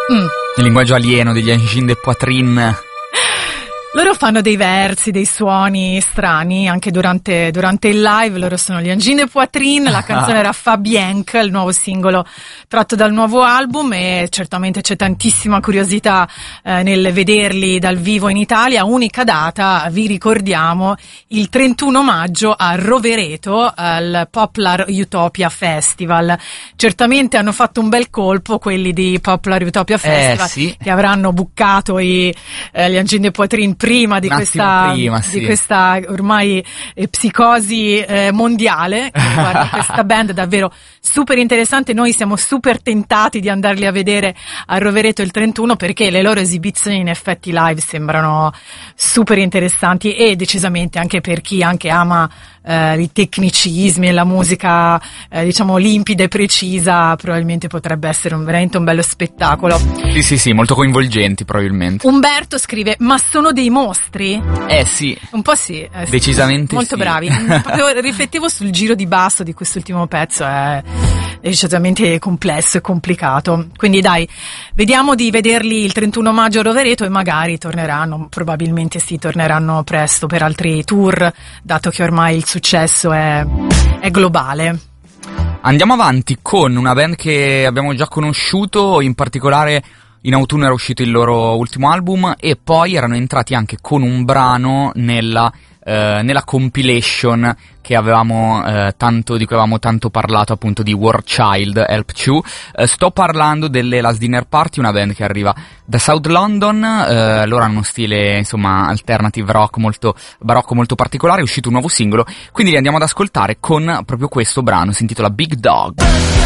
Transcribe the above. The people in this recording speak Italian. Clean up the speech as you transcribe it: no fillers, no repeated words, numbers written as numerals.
Il linguaggio alieno degli Engine de Poitrine. Loro fanno dei versi, dei suoni strani anche durante il live. Loro sono gli Engine de Poitrine, la canzone era Fabienk, il nuovo singolo tratto dal nuovo album, e certamente c'è tantissima curiosità nel vederli dal vivo in Italia. Unica data, vi ricordiamo, il 31 maggio a Rovereto al Poplar Utopia Festival. Certamente hanno fatto un bel colpo quelli di Poplar Utopia Festival, sì, che avranno buccato gli Engine de Poitrine prima di questa ormai psicosi mondiale che riguarda questa band davvero super interessante. Noi siamo super tentati di andarli a vedere a Rovereto il 31, perché le loro esibizioni in effetti live sembrano super interessanti, e decisamente anche per chi anche ama i tecnicismi e la musica diciamo limpida e precisa, probabilmente potrebbe essere veramente un bello spettacolo. Sì, molto coinvolgenti probabilmente. Umberto scrive: ma sono dei mostri? Sì. Un po' sì. Decisamente molto sì. Bravi. Proprio riflettevo sul giro di basso di quest'ultimo pezzo, è decisamente complesso e complicato. Quindi dai, vediamo di vederli il 31 maggio a Rovereto, e magari torneranno, probabilmente sì, torneranno presto per altri tour, dato che ormai il successo è globale. Andiamo avanti con una band che abbiamo già conosciuto, in particolare in autunno era uscito il loro ultimo album, e poi erano entrati anche con un brano nella compilation che di cui avevamo tanto parlato, appunto, di War Child Help You. Sto parlando delle Last Dinner Party, una band che arriva da South London. Loro hanno uno stile, insomma, alternative rock molto barocco, molto particolare. È uscito un nuovo singolo, quindi li andiamo ad ascoltare con proprio questo brano, si intitola Big Dog.